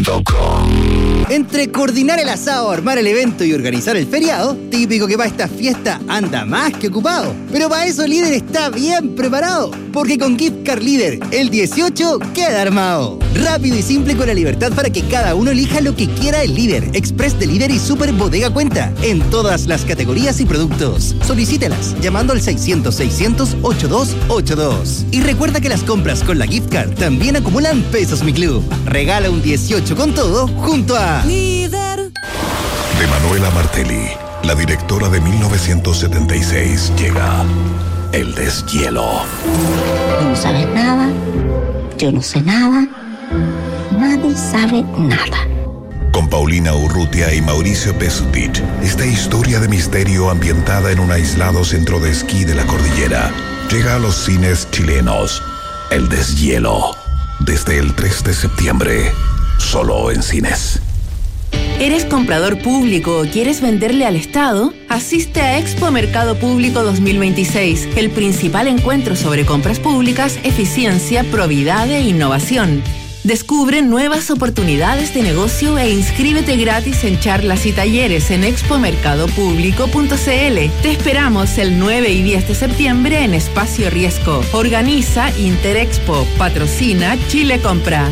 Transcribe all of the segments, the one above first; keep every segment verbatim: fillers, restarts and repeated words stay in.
Entre coordinar el asado, armar el evento y organizar el feriado, típico que para esta fiesta anda más que ocupado. Pero para eso Líder está bien preparado, porque con Gift Card Líder, el dieciocho queda armado. Rápido y simple con la libertad para que cada uno elija lo que quiera el Líder, Express de Líder y Super Bodega Cuenta, en todas las categorías y productos. Solicítelas llamando al seiscientos, seiscientos, ochenta y dos ochenta y dos. Y recuerda que las compras con la Gift Card también acumulan pesos Mi Club. Regala un dieciocho con todo junto a Líder. De Manuela Martelli, la directora de mil novecientos setenta y seis, llega El Deshielo. Tú no sabes nada, yo no sé nada, nadie sabe nada. Con Paulina Urrutia y Mauricio Pesutich, esta historia de misterio ambientada en un aislado centro de esquí de la cordillera llega a los cines chilenos. El Deshielo, desde el tres de septiembre, solo en cines. ¿Eres comprador público o quieres venderle al Estado? Asiste a Expo Mercado Público dos mil veintiséis, el principal encuentro sobre compras públicas, eficiencia, probidad e innovación. Descubre nuevas oportunidades de negocio e inscríbete gratis en charlas y talleres en expo mercado público punto c l. Te esperamos el nueve y diez de septiembre en Espacio Riesgo. Organiza Interexpo. Patrocina Chile Compra.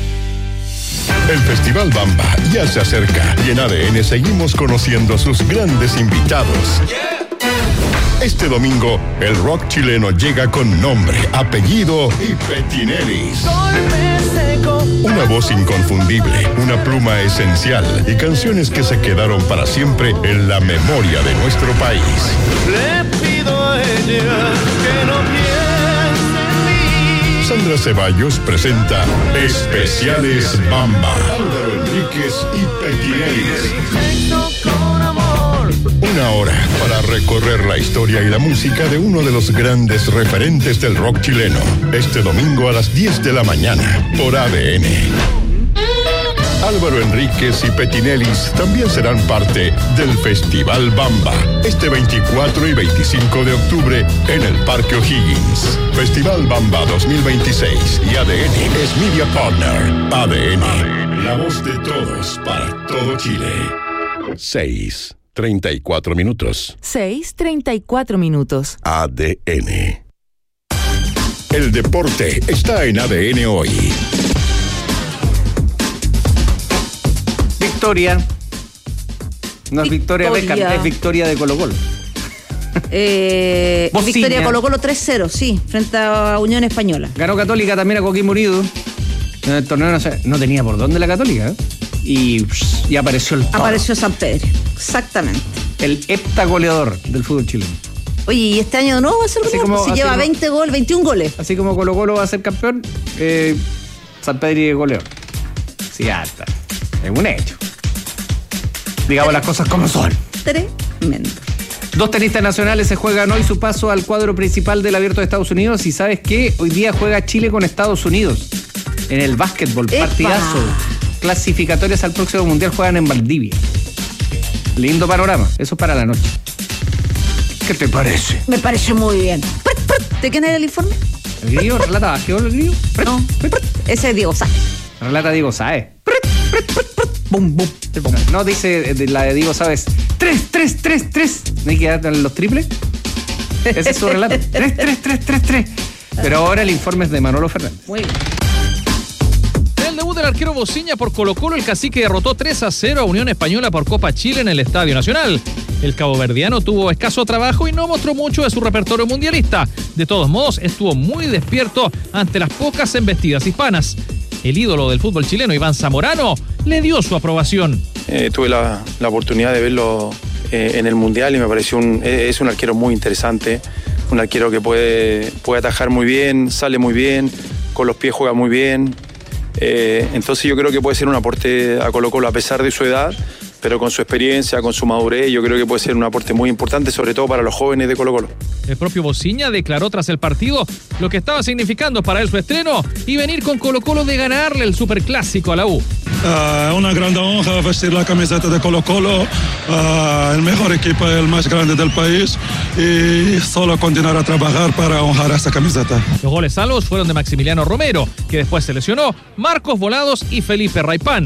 El Festival Bamba ya se acerca y en A D N seguimos conociendo a sus grandes invitados. Este domingo, el rock chileno llega con nombre, apellido y petinelis. Una voz inconfundible, una pluma esencial y canciones que se quedaron para siempre en la memoria de nuestro país. Le pido a ella que no piense en mí. Sandra Ceballos presenta Especiales Bamba. Álvaro Enríquez y Petinelis. Una hora para recorrer la historia y la música de uno de los grandes referentes del rock chileno. Este domingo a las diez de la mañana por A D N. Álvaro Enríquez y Petinelis también serán parte del Festival Bamba este veinticuatro y veinticinco de octubre en el Parque O'Higgins. Festival Bamba dos mil veintiséis y A D N es Media Partner. A D N, la voz de todos para todo Chile. seis treinta y cuatro minutos. seis treinta y cuatro minutos. A D N. El deporte está en A D N hoy. Victoria. No es Victoria Beckham, es Victoria de Colo Colo. Eh, Victoria Colo Colo tres cero, sí, frente a Unión Española. Ganó Católica también a Coquimbo Unido. En el torneo no, sé, no tenía por dónde la Católica, ¿eh? Y, y apareció el toro. Apareció San Pedro, exactamente. El heptagoleador del fútbol chileno. Oye, ¿y este año de nuevo va a ser lo mismo? Si lleva como, veinte goles, veintiún goles. Así como Colo Colo va a ser campeón, eh, San Pedro y goleador. Sí, hasta. Es un hecho. Digamos las cosas como son. Tremendo. Dos tenistas nacionales se juegan hoy su paso al cuadro principal del Abierto de Estados Unidos. Y ¿sabes qué? Hoy día juega Chile con Estados Unidos en el básquetbol. ¡Epa! Partidazo. Clasificatorias al próximo Mundial juegan en Valdivia. Lindo panorama. Eso es para la noche. ¿Qué te parece? Me parece muy bien. ¿De quién era el informe? ¿El grillo? ¿Relata Básquetbol el grillo? No. Ese es Diego Sáez. Relata Diego Sáez. Bum, bum. No, dice de la de Diego Sáez. Tres, tres, tres, tres. ¿No hay que dar los triples? Ese es su relato. Tres, tres, tres, tres, tres. Pero ahora el informe es de Manolo Fernández. Muy bien. El debut del arquero Bociña por Colo Colo, el Cacique derrotó tres a cero a Unión Española por Copa Chile en el Estadio Nacional. El caboverdiano tuvo escaso trabajo y no mostró mucho de su repertorio mundialista. De todos modos, estuvo muy despierto ante las pocas embestidas hispanas. El ídolo del fútbol chileno, Iván Zamorano, le dio su aprobación. Eh, tuve la, la oportunidad de verlo eh, en el Mundial y me pareció un, eh, es un arquero muy interesante, un arquero que puede, puede atajar muy bien, sale muy bien, con los pies juega muy bien. Eh, entonces yo creo que puede ser un aporte a Colo Colo a pesar de su edad, pero con su experiencia, con su madurez, yo creo que puede ser un aporte muy importante, sobre todo para los jóvenes de Colo Colo. El propio Bociña declaró tras el partido lo que estaba significando para él su estreno y venir con Colo Colo de ganarle el Superclásico a la U. Uh, una gran honra vestir la camiseta de Colo Colo, uh, el mejor equipo, el más grande del país, y solo continuar a trabajar para honrar esta camiseta. Los goles salvos fueron de Maximiliano Romero, que después se lesionó, Marcos Volados y Felipe Raipán.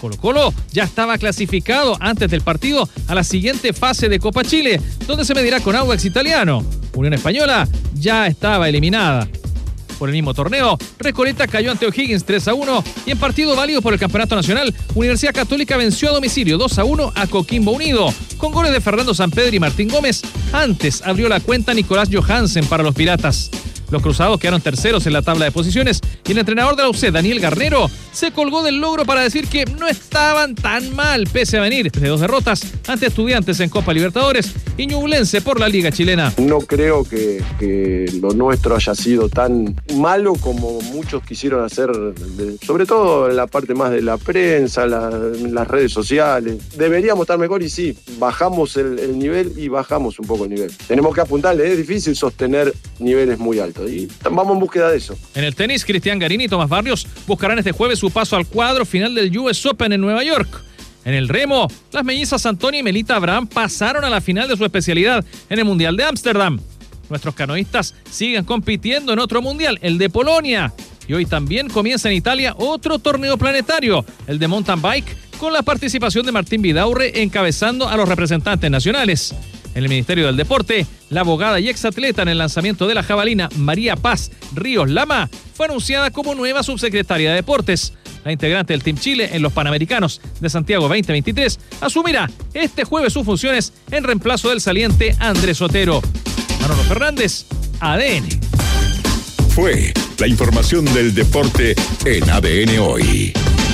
Colo-Colo ya estaba clasificado antes del partido a la siguiente fase de Copa Chile, donde se medirá con Audax Italiano. Unión Española ya estaba eliminada. Por el mismo torneo, Recoleta cayó ante O'Higgins tres a uno y en partido válido por el Campeonato Nacional, Universidad Católica venció a domicilio dos a uno a Coquimbo Unido, con goles de Fernando Sampedri y Martín Gómez. Antes abrió la cuenta Nicolás Johansen para los Piratas. Los cruzados quedaron terceros en la tabla de posiciones y el entrenador de la U C, Daniel Garnero, se colgó del logro para decir que no estaban tan mal, pese a venir de dos derrotas ante Estudiantes en Copa Libertadores y Ñublense por la Liga Chilena. No creo que, que lo nuestro haya sido tan malo como muchos quisieron hacer, sobre todo en la parte más de la prensa, la, las redes sociales. Deberíamos estar mejor y sí, bajamos el, el nivel y bajamos un poco el nivel. Tenemos que apuntarle, es difícil sostener niveles muy altos. Y vamos en búsqueda de eso. En el tenis, Cristian Garín y Tomás Barrios buscarán este jueves su paso al cuadro final del U S Open en Nueva York. En el remo, las mellizas Antonia y Melita Abraham pasaron a la final de su especialidad en el Mundial de Ámsterdam. Nuestros canoístas siguen compitiendo en otro mundial, el de Polonia. Y hoy también comienza en Italia otro torneo planetario, el de mountain bike, con la participación de Martín Vidaurre encabezando a los representantes nacionales. En el Ministerio del Deporte, la abogada y exatleta en el lanzamiento de la jabalina María Paz Ríos Lama fue anunciada como nueva subsecretaria de Deportes. La integrante del Team Chile en los Panamericanos de Santiago veinte veintitrés asumirá este jueves sus funciones en reemplazo del saliente Andrés Otero. Manolo Fernández, A D N. Fue la información del deporte en A D N Hoy.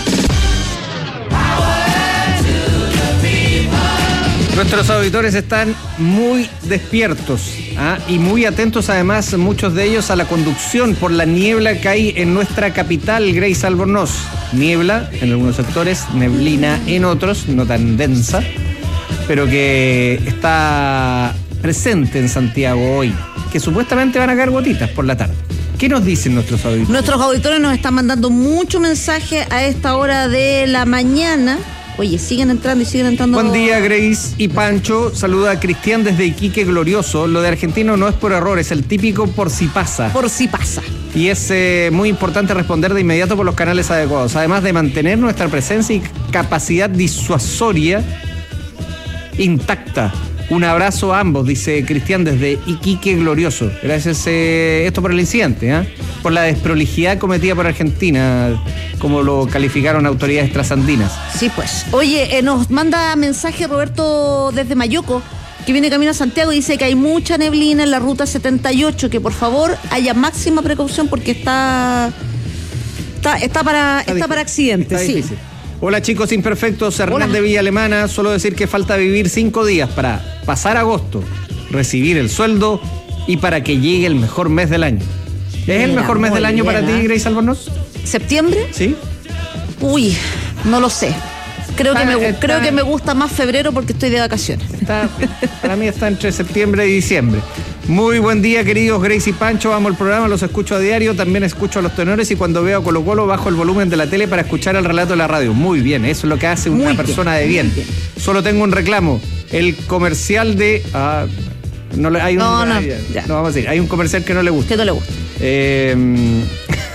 Nuestros auditores están muy despiertos, ¿ah? y muy atentos además, muchos de ellos, a la conducción por la niebla que hay en nuestra capital, Grace Albornoz. Niebla en algunos sectores, neblina en otros, no tan densa, pero que está presente en Santiago hoy, que supuestamente van a caer gotitas por la tarde. ¿Qué nos dicen nuestros auditores? Nuestros auditores nos están mandando mucho mensaje a esta hora de la mañana. Oye, siguen entrando y siguen entrando. Buen día, Grace y Pancho. Saluda a Cristian desde Iquique Glorioso. Lo de argentino no es por error, es el típico por si pasa. Por si pasa. Y es eh, muy importante responder de inmediato por los canales adecuados, además de mantener nuestra presencia y capacidad disuasoria intacta. Un abrazo a ambos, dice Cristian desde Iquique Glorioso. Gracias, eh, esto por el incidente, ¿eh? por la desprolijidad cometida por Argentina, como lo calificaron autoridades trasandinas. Sí, pues. Oye, eh, nos manda mensaje Roberto desde Mayoco, que viene camino a Santiago, y dice que hay mucha neblina en la ruta setenta y ocho, que por favor haya máxima precaución porque está está, está para está, está para accidentes. Está sí. difícil. Hola chicos imperfectos, Hernán de Villa Alemana. Solo decir que falta vivir cinco días para pasar agosto, recibir el sueldo y para que llegue el mejor mes del año. ¿Es Mira, el mejor mes del año bien, para ti, Grace Albornoz? ¿Septiembre? Sí. Uy, no lo sé. Creo, está, que, me, está, creo que me gusta más febrero porque estoy de vacaciones. Está, para mí está entre septiembre y diciembre. Muy buen día, queridos Grace y Pancho. Amo el programa, los escucho a diario. También escucho a los tenores y cuando veo a Colo Colo bajo el volumen de la tele para escuchar el relato de la radio. Muy bien, eso es lo que hace una muy persona bien, de bien. bien. Solo tengo un reclamo. El comercial de... Ah, no, le, hay un, no, no, hay, ya. no, vamos a decir. Hay un comercial que no le gusta. Que no le gusta. Eh,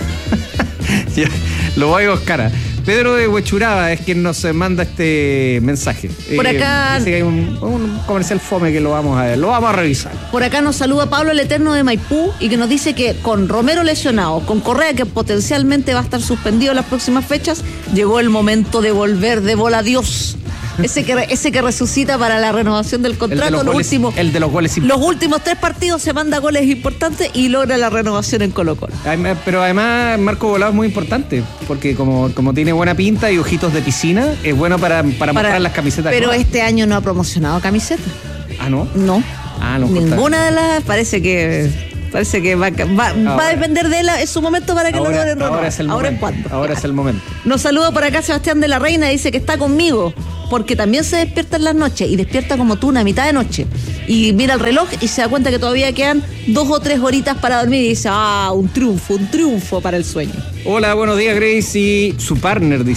ya, lo voy a buscar. Pedro de Huechuraba es quien nos manda este mensaje. Por acá... Eh, dice que hay un, un comercial fome que lo vamos a ver, lo vamos a revisar. Por acá nos saluda Pablo el Eterno de Maipú y que nos dice que con Romero lesionado, con Correa que potencialmente va a estar suspendido en las próximas fechas, llegó el momento de volver de bola a Dios. Ese que, ese que resucita para la renovación del contrato. El de los, los goles, últimos, el de los goles Los últimos tres partidos se manda goles importantes y logra la renovación en Colo-Colo. Pero además Marco Volado es muy importante porque como, como tiene buena pinta y ojitos de piscina, es bueno para, para, para mostrar las camisetas. Pero nuevas. Este año no ha promocionado camisetas. ¿Ah, no? No. Ah, no. Ninguna de las parece que... Parece que va, va, va a depender de él en su momento para que ahora, lo logren renovar. Ahora es el ahora momento. en cuándo. Ahora es el momento. Nos saluda por acá Sebastián de la Reina, dice que está conmigo, porque también se despierta en las noches y despierta como tú, una mitad de noche. Y mira el reloj y se da cuenta que todavía quedan dos o tres horitas para dormir y dice, ah, un triunfo, un triunfo para el sueño. Hola, buenos días, Grace y su partner, dice.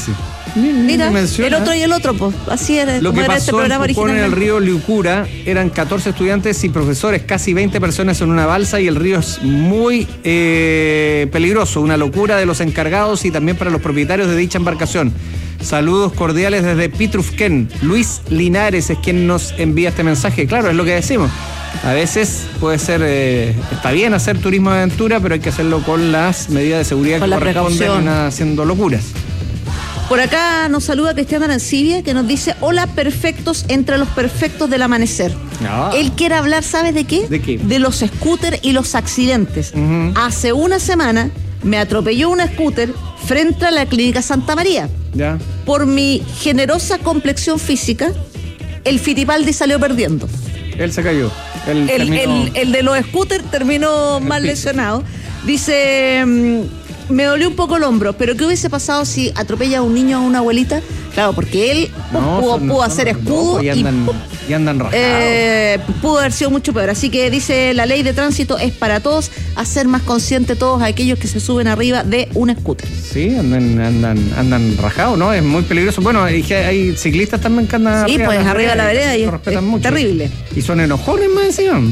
Mira, el otro y el otro, pues así era. Lo que era pasó este programa en Pucón, en el originalmente. río Liucura, eran catorce estudiantes y profesores, casi veinte personas en una balsa, y el río es muy eh, peligroso, una locura de los encargados y también para los propietarios de dicha embarcación. Saludos cordiales desde Pitrufquén. Luis Linares es quien nos envía este mensaje. Claro, es lo que decimos. A veces puede ser, eh, está bien hacer turismo de aventura, pero hay que hacerlo con las medidas de seguridad Con que la corresponden, precaución. y no haciendo locuras. Por acá nos saluda Cristian Arancibia, que nos dice: hola, perfectos entre los perfectos del amanecer. Ah. Él quiere hablar, ¿sabes de qué? ¿De qué? De los scooters y los accidentes. Uh-huh. Hace una semana me atropelló una scooter frente a la clínica Santa María. Ya. Por mi generosa complexión física, el Fittipaldi salió perdiendo. Él se cayó. Él El, terminó- el- el de los scooters terminó mal piso. lesionado. Dice: mm, me dolió un poco el hombro, pero ¿qué hubiese pasado si atropella a un niño o a una abuelita? Claro, porque él No, pudo, son- pudo son hacer locos escudo y y andan, y andan rajados. eh, pudo haber sido mucho peor. Así que dice: la ley de tránsito es para todos, hacer más consciente todos aquellos que se suben arriba de un scooter. Sí, andan, andan, andan rajados, ¿no? Es muy peligroso. Bueno, hay, hay ciclistas también que andan Sí, pues las arriba de la vereda y lo es, respetan es mucho. terrible. Y son enojones más encima.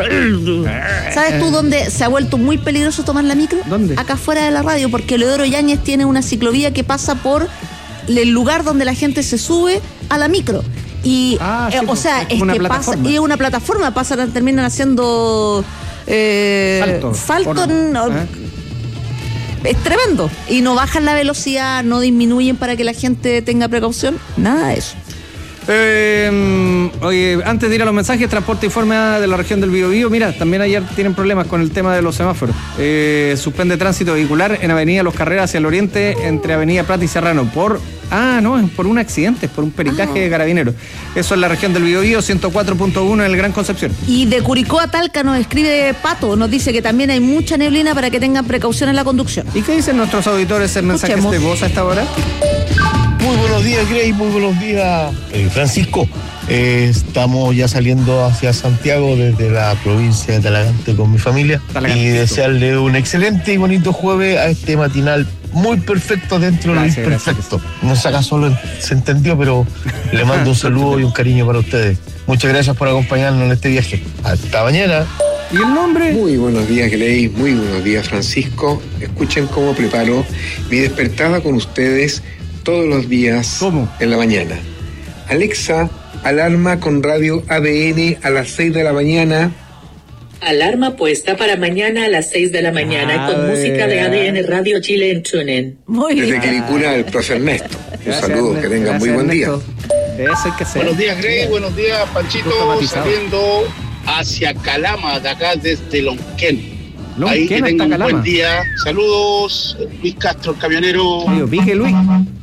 ¿Sabes tú dónde se ha vuelto muy peligroso tomar la micro? ¿Dónde? Acá fuera de la radio, porque Leodoro Yáñez tiene una ciclovía que pasa por el lugar donde la gente se sube a la micro. Y, Ah, sí, eh, o pues, sea, es es, como una que pasa, plataforma. y es una plataforma, pasan, terminan haciendo eh, Salto, salto, ¿o no? no, ¿Eh? es tremendo. Y no bajan la velocidad, no disminuyen para que la gente tenga precaución, nada de eso. Eh, oye, antes de ir a los mensajes, Transporte informa de la región del Biobío. Mira, también ayer tienen problemas con el tema de los semáforos. Eh, suspende tránsito vehicular en Avenida Los Carreras hacia el oriente, entre Avenida Plata y Serrano, por... Ah, no, es por un accidente, es por un peritaje de carabineros. Eso es la región del Biobío, ciento cuatro punto uno en el Gran Concepción. Y de Curicó a Talca nos escribe Pato, nos dice que también hay mucha neblina para que tengan precaución en la conducción. ¿Y qué dicen nuestros auditores en mensajes Escuchemos. de voz a esta hora? Muy buenos días, Grey, muy buenos días, eh, Francisco. Eh, estamos ya saliendo hacia Santiago desde la provincia de Talagante con mi familia Talagante. y desearle un excelente y bonito jueves a este matinal muy perfecto dentro de lo Gracias, imperfecto. No sé acaso lo- se entendió, pero le mando un saludo y un cariño para ustedes. Muchas gracias por acompañarnos en este viaje. Hasta mañana. ¿Y el nombre? Muy buenos días, Grey. Muy buenos días, Francisco. Escuchen cómo preparo mi despertada con ustedes todos los días. ¿Cómo? En la mañana. Alexa, alarma con radio A D N a las seis de la mañana. Alarma puesta para mañana a las seis de la mañana Ah, con música de A D N Radio Chile en TuneIn. Muy Desde bien. Quilicura, el profe Ernesto. Un Gracias, saludo, Ernesto. que tengan muy Gracias, buen día. Ernesto. Eso hay que hacer. Buenos días, Grey. Buenos días, Panchito. Gusto matizado. Saliendo hacia Calama, de acá desde Lonquén. Lonquén Ahí que hasta tengan un Calama. buen día. Saludos, Luis Castro, el camionero. Oye, pique, Luis.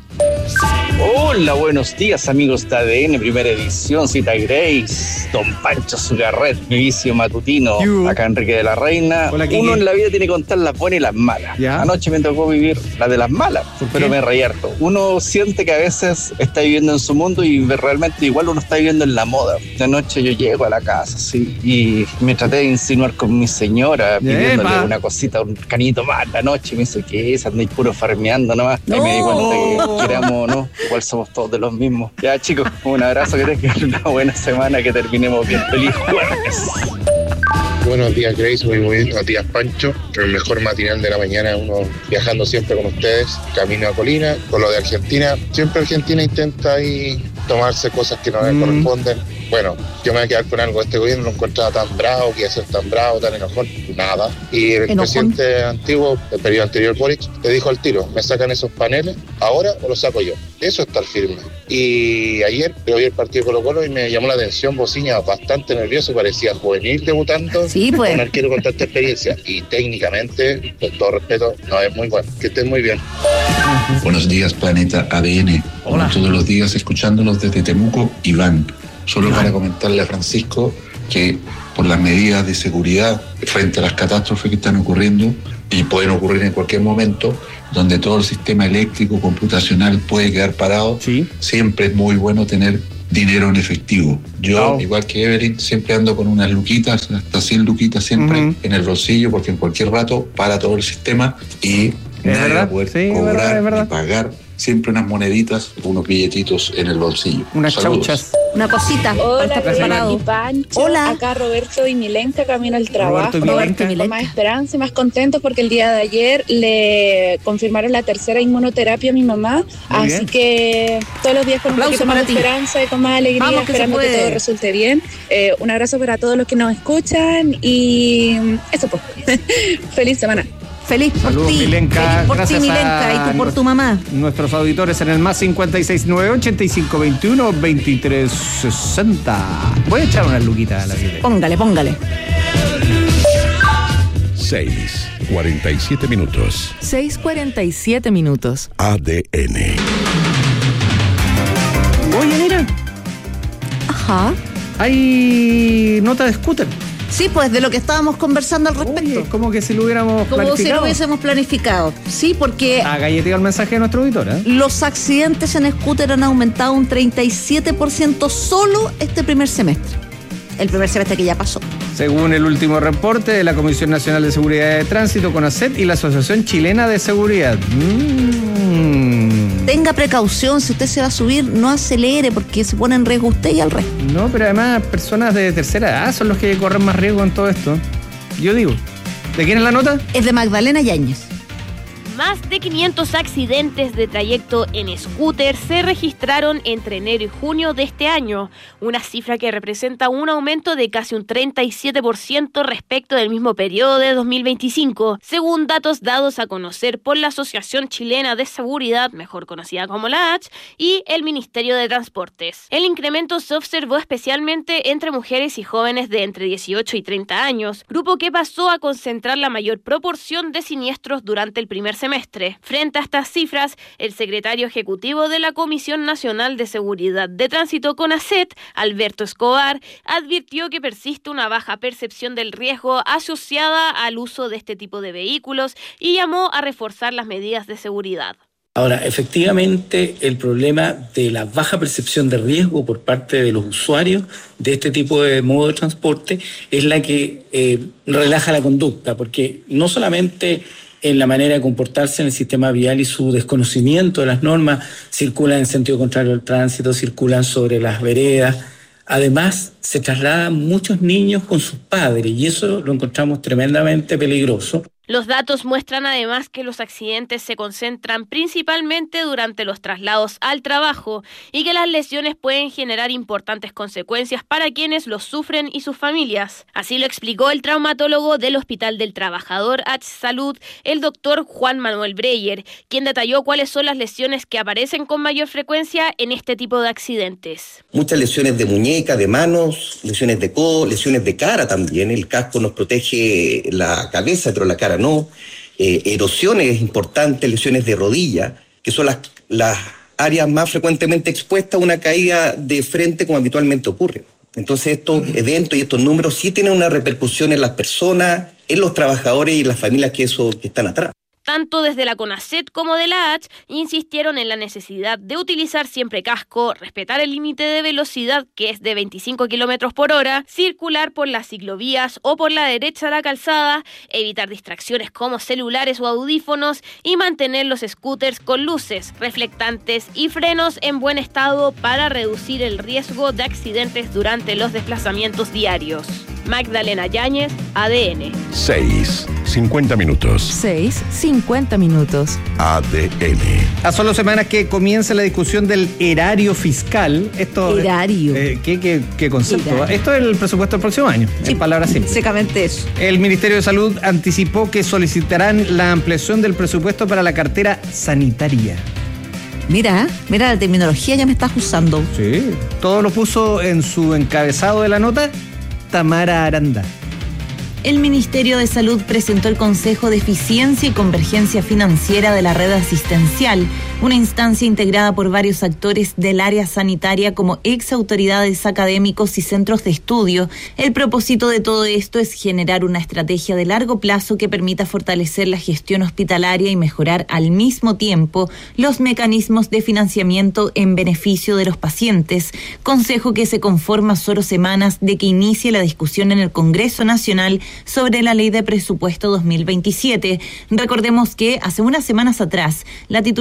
Hola, buenos días amigos de A D N, primera edición, Cita Grace, Don Pancho Zugarret, mi vicio matutino, Yu. acá Enrique de la Reina. Hola, Kiki. Uno en la vida tiene que contar las buenas y las malas. Ya. Anoche me tocó vivir la de las malas, pero qué? me reí harto. Uno siente que a veces está viviendo en su mundo y realmente igual uno está viviendo en la moda. De noche yo llego a la casa, sí, y me traté de insinuar con mi señora, pidiéndole Epa. una cosita, un canito más la noche. Me dice, ¿qué es? Andáis puro farmeando nomás. Ahí me di cuenta que queramos o no, igual somos todos de los mismos. Ya, chicos, un abrazo, que tengan una buena semana, que terminemos bien. Feliz jueves. Buenos días, Grace. Muy buenos días, Pancho. El mejor matinal de la mañana, uno viajando siempre con ustedes, camino a Colina, con lo de Argentina. Siempre Argentina intenta ahí tomarse cosas que no le Mm. corresponden. Bueno, yo me voy a quedar con algo. Este gobierno lo encontraba tan bravo, que iba a ser tan bravo, tan enojón. Nada. Y el Enojón. presidente antiguo, el periodo anterior, Boric, le dijo al tiro, ¿me sacan esos paneles ahora o los saco yo? Eso es estar firme. Y ayer yo vi el partido Colo Colo y me llamó la atención, Bociña bastante nervioso, parecía juvenil debutando. Sí, pues. Un arquero con tanta experiencia. Y técnicamente, con todo respeto, no es muy bueno. Que estén muy bien. Buenos días, Planeta A D N. Como todos los días, escuchándolos desde Temuco, Iván. Solo para comentarle a Francisco que por las medidas de seguridad frente a las catástrofes que están ocurriendo y pueden ocurrir en cualquier momento, donde todo el sistema eléctrico, computacional puede quedar parado, Sí. siempre es muy bueno tener dinero en efectivo. Yo, Claro. igual que Evelyn, siempre ando con unas luquitas, hasta cien luquitas siempre Ujú. en el bolsillo, porque en cualquier rato para todo el sistema y Es nadie va verdad, a poder sí, es cobrar verdad, es verdad. ni pagar siempre unas moneditas, unos billetitos en el bolsillo. Unas Saludos. chauchas. Una cosita. Hola, para estar preparado. Pancho. Hola. Acá Roberto y Milenka camino al trabajo. Roberto y Milenka. Con más esperanza y más contentos porque el día de ayer le confirmaron la tercera inmunoterapia a mi mamá. Muy así bien. que todos los días con un Aplauso poquito más para de ti. esperanza y con más alegría, Vamos, que se esperando que, puede. todo resulte bien. Eh, un abrazo para todos los que nos escuchan y eso pues. Feliz semana. Feliz por Saludos, ti. Milenka. Feliz por Gracias ti, Milenka, a y tú por nues- tu mamá. Nuestros auditores en el más cincuenta y seis nueve ochenta y cinco veintiuno veintitrés sesenta. Voy a echar una luquita a la vida. Póngale, póngale. seis, cuarenta y siete minutos. seis cuarenta y siete minutos. A D N. Oye, mira, Ajá. hay nota de scooter. Sí, pues de lo que estábamos conversando al respecto. Oye, como que si lo hubiéramos Como si planificado. lo hubiésemos planificado. Sí, porque Ha galleteado el mensaje de nuestro auditor, ¿eh? los accidentes en scooter han aumentado un treinta y siete por ciento solo este primer semestre. El primer semestre que ya pasó. Según el último reporte de la Comisión Nacional de Seguridad de Tránsito, CONACET, y la Asociación Chilena de Seguridad. Mm. Tenga precaución, si usted se va a subir, no acelere porque se pone en riesgo usted y al resto. No, pero además personas de tercera edad son los que corren más riesgo en todo esto. Yo digo. ¿De quién es la nota? Es de Magdalena Yáñez. Más de quinientos accidentes de trayecto en scooter se registraron entre enero y junio de este año, una cifra que representa un aumento de casi un treinta y siete por ciento respecto del mismo periodo de dos mil veinticinco, según datos dados a conocer por la Asociación Chilena de Seguridad, mejor conocida como la A C H, y el Ministerio de Transportes. El incremento se observó especialmente entre mujeres y jóvenes de entre dieciocho y treinta años, grupo que pasó a concentrar la mayor proporción de siniestros durante el primer semestre. Frente a estas cifras, el secretario ejecutivo de la Comisión Nacional de Seguridad de Tránsito, CONACET, Alberto Escobar, advirtió que persiste una baja percepción del riesgo asociada al uso de este tipo de vehículos y llamó a reforzar las medidas de seguridad. Ahora, efectivamente, el problema de la baja percepción de riesgo por parte de los usuarios de este tipo de modo de transporte es la que eh, relaja la conducta, porque no solamente en la manera de comportarse en el sistema vial y su desconocimiento de las normas, circulan en sentido contrario al tránsito, circulan sobre las veredas. Además, se trasladan muchos niños con sus padres y eso lo encontramos tremendamente peligroso. Los datos muestran además que los accidentes se concentran principalmente durante los traslados al trabajo y que las lesiones pueden generar importantes consecuencias para quienes los sufren y sus familias. Así lo explicó el traumatólogo del Hospital del Trabajador H Salud, el doctor Juan Manuel Breyer, quien detalló cuáles son las lesiones que aparecen con mayor frecuencia en este tipo de accidentes. Muchas lesiones de muñeca, de manos, lesiones de codo, lesiones de cara también. El casco nos protege la cabeza, pero la cara no. Eh, erosiones importantes, lesiones de rodilla, que son las, las áreas más frecuentemente expuestas a una caída de frente como habitualmente ocurre. Entonces estos eventos y estos números sí tienen una repercusión en las personas, en los trabajadores y las familias que, eso, que están atrás. Tanto desde la CONACET como de la A C H insistieron en la necesidad de utilizar siempre casco, respetar el límite de velocidad que es de veinticinco kilómetros por hora, circular por las ciclovías o por la derecha de la calzada, evitar distracciones como celulares o audífonos y mantener los scooters con luces, reflectantes y frenos en buen estado para reducir el riesgo de accidentes durante los desplazamientos diarios. Magdalena Yáñez, A D N. seis, cincuenta minutos. seis, cincuenta minutos. A D N. A solo semanas que comienza la discusión del erario fiscal. Esto, Erario. Eh, ¿qué, qué, qué concepto? Erario. Esto es el presupuesto del próximo año, Sí, en palabras simples. Básicamente eso. El Ministerio de Salud anticipó que solicitarán la ampliación del presupuesto para la cartera sanitaria. Mira, mira la terminología ya me estás usando. Sí, todo lo puso en su encabezado de la nota Tamara Aranda. El Ministerio de Salud presentó el Consejo de Eficiencia y Convergencia Financiera de la Red Asistencial, una instancia integrada por varios actores del área sanitaria como ex autoridades, académicos y centros de estudio. El propósito de todo esto es generar una estrategia de largo plazo que permita fortalecer la gestión hospitalaria y mejorar al mismo tiempo los mecanismos de financiamiento en beneficio de los pacientes. Consejo que se conforma solo semanas de que inicie la discusión en el Congreso Nacional sobre la Ley de Presupuesto dos mil veintisiete. Recordemos que hace unas semanas atrás, la titular de la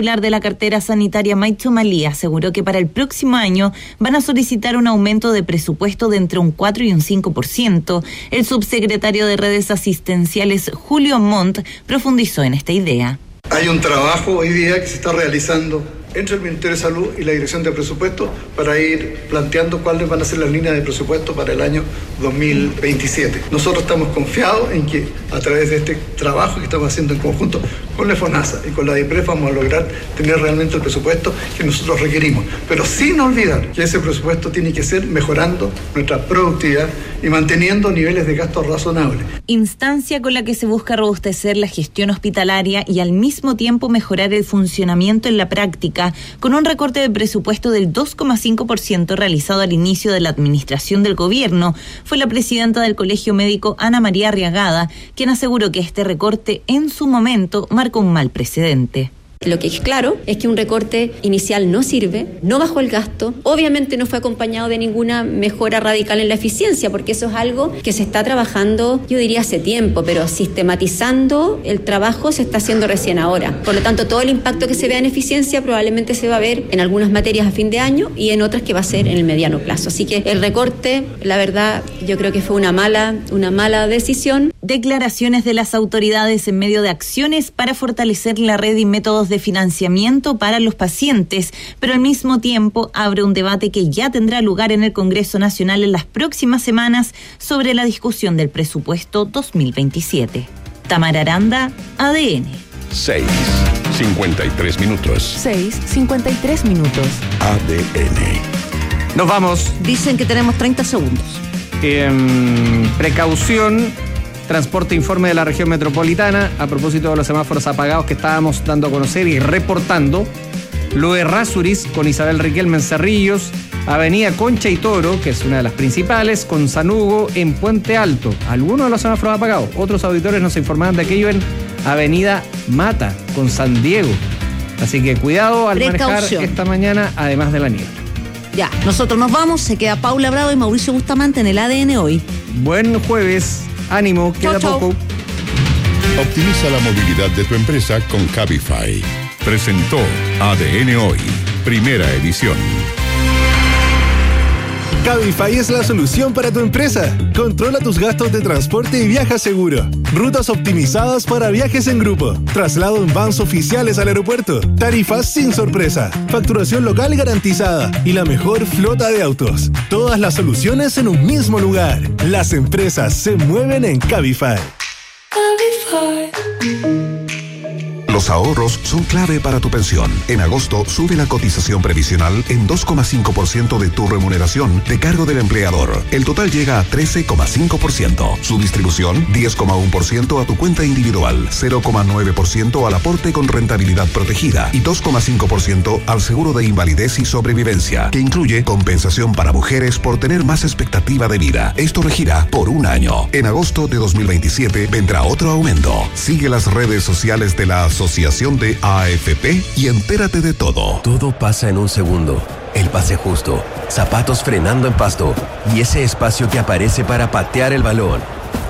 cartera sanitaria Mike Tomalí aseguró que para el próximo año van a solicitar un aumento de presupuesto de entre un cuatro y un cinco por ciento. El subsecretario de Redes Asistenciales, Julio Montt, profundizó en esta idea. Hay un trabajo hoy día que se está realizando entre el Ministerio de Salud y la Dirección de Presupuesto para ir planteando cuáles van a ser las líneas de presupuesto para el año dos mil veintisiete. Nosotros estamos confiados en que a través de este trabajo que estamos haciendo en conjunto con la FONASA y con la DIPREF vamos a lograr tener realmente el presupuesto que nosotros requerimos, pero sin olvidar que ese presupuesto tiene que ser mejorando nuestra productividad y manteniendo niveles de gasto razonables. Instancia con la que se busca robustecer la gestión hospitalaria y al mismo tiempo mejorar el funcionamiento en la práctica, con un recorte de presupuesto del dos coma cinco por ciento realizado al inicio de la administración del gobierno. Fue la presidenta del Colegio Médico, Ana María Arriagada, quien aseguró que este recorte en su momento marcó un mal precedente. Lo que es claro es que un recorte inicial no sirve, no bajó el gasto, obviamente no fue acompañado de ninguna mejora radical en la eficiencia, porque eso es algo que se está trabajando, yo diría hace tiempo, pero sistematizando el trabajo se está haciendo recién ahora. Por lo tanto, todo el impacto que se vea en eficiencia probablemente se va a ver en algunas materias a fin de año y en otras que va a ser en el mediano plazo. Así que el recorte, la verdad, yo creo que fue una mala, una mala decisión. Declaraciones de las autoridades en medio de acciones para fortalecer la red y métodos de financiamiento para los pacientes, pero al mismo tiempo abre un debate que ya tendrá lugar en el Congreso Nacional en las próximas semanas sobre la discusión del presupuesto dos mil veintisiete. Tamara Aranda, A D N. seis, cincuenta y tres minutos. seis, cincuenta y tres minutos. A D N. Nos vamos. Dicen que tenemos treinta segundos. Eh, precaución. Transporte informe de la región metropolitana a propósito de los semáforos apagados que estábamos dando a conocer y reportando. Lo de Errázuriz con Isabel Riquelme en Cerrillos, Avenida Concha y Toro, que es una de las principales, con San Hugo en Puente Alto. Algunos de los semáforos apagados. Otros auditores nos informaban de aquello en Avenida Mata con San Diego. Así que cuidado al Precaución. manejar esta mañana, además de la nieve. Ya, nosotros nos vamos. Se queda Paula Bravo y Mauricio Bustamante en el A D N hoy. Buen jueves. Ánimo, queda chau, poco. chau. Optimiza la movilidad de tu empresa con Cabify. Presentó A D N Hoy, primera edición. Cabify es la solución para tu empresa. Controla tus gastos de transporte y viaja seguro. Rutas optimizadas para viajes en grupo. Traslado en vans oficiales al aeropuerto. Tarifas sin sorpresa. Facturación local garantizada. Y la mejor flota de autos. Todas las soluciones en un mismo lugar. Las empresas se mueven en Cabify. Cabify. Los ahorros son clave para tu pensión. En agosto sube la cotización previsional en dos coma cinco por ciento de tu remuneración de cargo del empleador. El total llega a trece coma cinco por ciento. Su distribución, diez coma uno por ciento a tu cuenta individual, cero coma nueve por ciento al aporte con rentabilidad protegida y dos coma cinco por ciento al seguro de invalidez y sobrevivencia, que incluye compensación para mujeres por tener más expectativa de vida. Esto regirá por un año. En agosto de dos mil veintisiete vendrá otro aumento. Sigue las redes sociales de la Asociación de A F P y entérate de todo. Todo pasa en un segundo. El pase justo, zapatos frenando en pasto y ese espacio que aparece para patear el balón.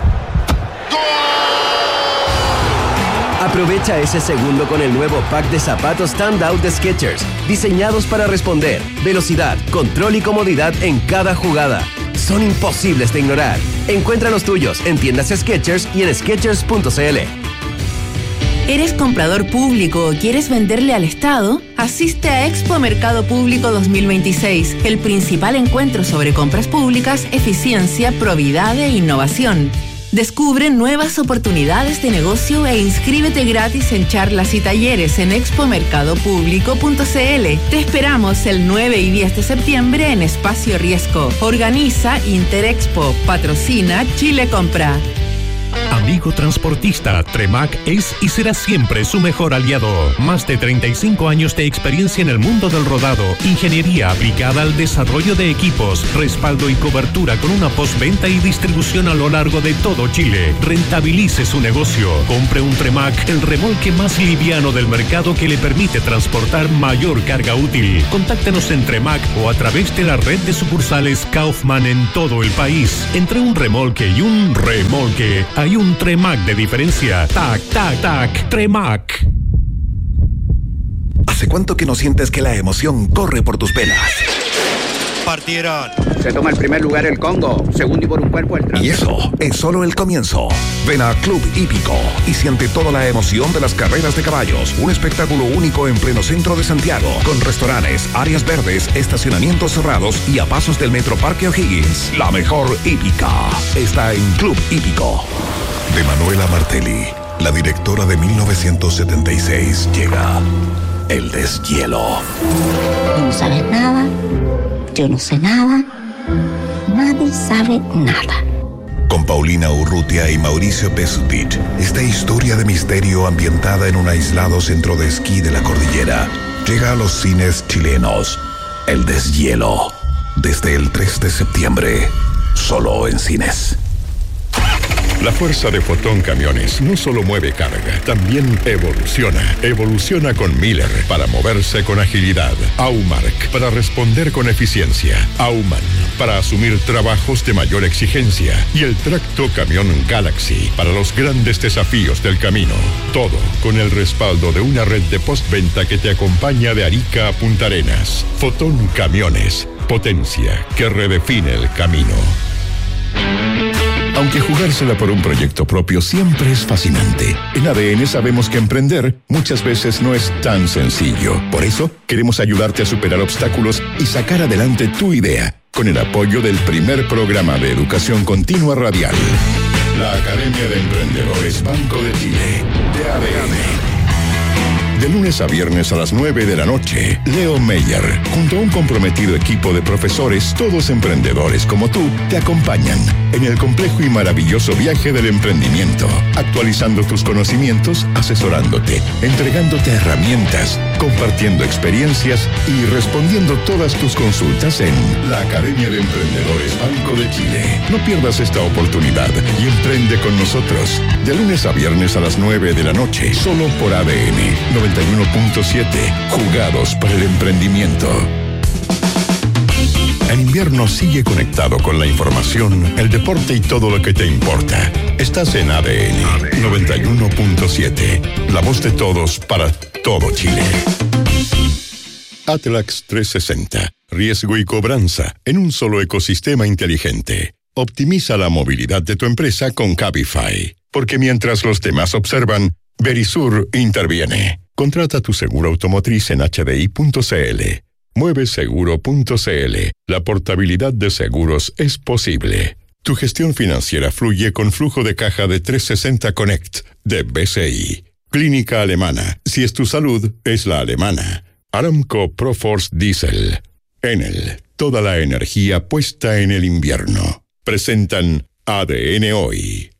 Aprovecha ese segundo con el nuevo pack de zapatos Standout de Skechers, diseñados para responder, velocidad, control y comodidad en cada jugada. Son imposibles de ignorar. Encuentra los tuyos en tiendas Skechers y en skechers punto c l. ¿Eres comprador público o quieres venderle al Estado? Asiste a Expo Mercado Público dos mil veintiséis, el principal encuentro sobre compras públicas, eficiencia, probidad e innovación. Descubre nuevas oportunidades de negocio e inscríbete gratis en charlas y talleres en expo mercado público punto c l. Te esperamos el nueve y diez de septiembre en Espacio Riesgo. Organiza Interexpo. Patrocina Chile Compra. Amigo transportista, Tremac es y será siempre su mejor aliado. Más de treinta y cinco años de experiencia en el mundo del rodado, ingeniería aplicada al desarrollo de equipos, respaldo y cobertura con una postventa y distribución a lo largo de todo Chile. Rentabilice su negocio. Compre un Tremac, el remolque más liviano del mercado que le permite transportar mayor carga útil. Contáctenos en Tremac o a través de la red de sucursales Kaufman en todo el país. Entre un remolque y un remolque hay un Tremac de diferencia. Tac, tac, tac. Tremac. ¿Hace cuánto que no sientes que la emoción corre por tus venas? Partieron. Se toma el primer lugar el Congo, segundo y por un cuerpo el Trans. Y eso es solo el comienzo. Ven a Club Hípico y siente toda la emoción de las carreras de caballos. Un espectáculo único en pleno centro de Santiago, con restaurantes, áreas verdes, estacionamientos cerrados y a pasos del Metro Parque O'Higgins. La mejor hípica está en Club Hípico. De Manuela Martelli, la directora de mil novecientos setenta y seis, llega El Deshielo. No sabes nada. Yo no sé nada, nadie sabe nada. Con Paulina Urrutia y Mauricio Pesutich, esta historia de misterio ambientada en un aislado centro de esquí de la cordillera llega a los cines chilenos. El Deshielo, desde el tres de septiembre, solo en cines. La fuerza de Fotón Camiones no solo mueve carga, también evoluciona. Evoluciona con Miller para moverse con agilidad. Aumark para responder con eficiencia. Auman para asumir trabajos de mayor exigencia. Y el tracto camión Galaxy para los grandes desafíos del camino. Todo con el respaldo de una red de postventa que te acompaña de Arica a Punta Arenas. Fotón Camiones, potencia que redefine el camino. Aunque jugársela por un proyecto propio siempre es fascinante, en A D N sabemos que emprender muchas veces no es tan sencillo. Por eso, queremos ayudarte a superar obstáculos y sacar adelante tu idea, con el apoyo del primer programa de educación continua radial. La Academia de Emprendedores Banco de Chile, de A D N. De lunes a viernes a las nueve de la noche, Leo Meyer, junto a un comprometido equipo de profesores, todos emprendedores como tú, te acompañan en el complejo y maravilloso viaje del emprendimiento, actualizando tus conocimientos, asesorándote, entregándote herramientas, compartiendo experiencias y respondiendo todas tus consultas en la Academia de Emprendedores Banco de Chile. No pierdas esta oportunidad y emprende con nosotros. De lunes a viernes a las nueve de la noche, solo por A D N noventa y uno punto siete, jugados para el emprendimiento. En invierno sigue conectado con la información, el deporte y todo lo que te importa. Estás en A D N noventa y uno punto siete, la voz de todos para todo Chile. Atlax trescientos sesenta, riesgo y cobranza en un solo ecosistema inteligente. Optimiza la movilidad de tu empresa con Cabify, porque mientras los demás observan, Verisur interviene. Contrata tu seguro automotriz en H D I punto C L. mueve seguro punto C L. La portabilidad de seguros es posible. Tu gestión financiera fluye con flujo de caja de trescientos sesenta Connect de B C I. Clínica Alemana. Si es tu salud, es la alemana. Aramco Proforce Diesel. Enel. Toda la energía puesta en el invierno. Presentan A D N Hoy.